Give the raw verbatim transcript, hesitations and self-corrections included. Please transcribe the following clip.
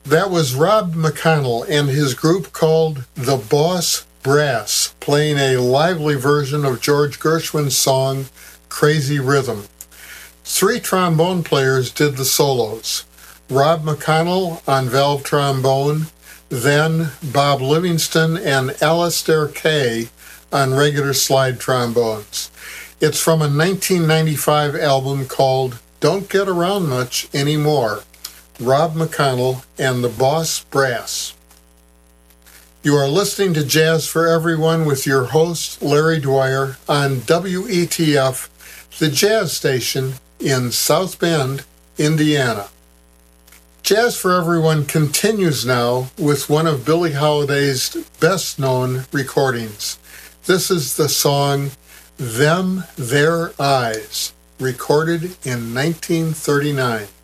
That was Rob McConnell and his group called The Boss Brass, playing a lively version of George Gershwin's song, Crazy Rhythm. Three trombone players did the solos. Rob McConnell on valve trombone, then Bob Livingston and Alistair Kay on regular slide trombones. It's from a nineteen ninety-five album called Don't Get Around Much Anymore, Rob McConnell and the Boss Brass. You are listening to Jazz for Everyone with your host, Larry Dwyer, on W E T F, the jazz station in South Bend, Indiana. Jazz for Everyone continues now with one of Billie Holiday's best-known recordings. This is the song Them Their Eyes, recorded in nineteen thirty-nine.